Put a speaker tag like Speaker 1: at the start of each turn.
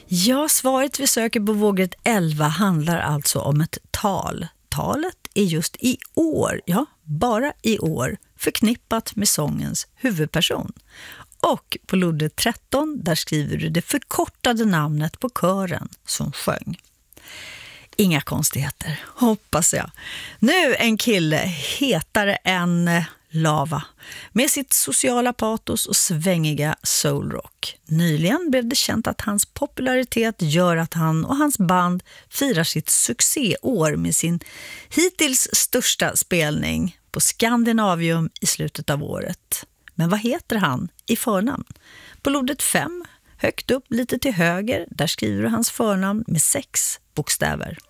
Speaker 1: Ja, svaret vi söker på vågrätt 11 handlar alltså om ett tal. Talet är just i år, ja, bara i år, förknippat med sångens huvudperson. Och på lodde 13, där skriver du det förkortade namnet på kören som sjöng. Inga konstigheter, hoppas jag. Nu en kille hetare än lava, med sitt sociala patos och svängiga soulrock. Nyligen blev det känt att hans popularitet gör att han och hans band firar sitt succéår med sin hittills största spelning på Skandinavium i slutet av året. Men vad heter han i förnamn? På loddet 5, högt upp lite till höger, där skriver du hans förnamn med 6 bokstäver.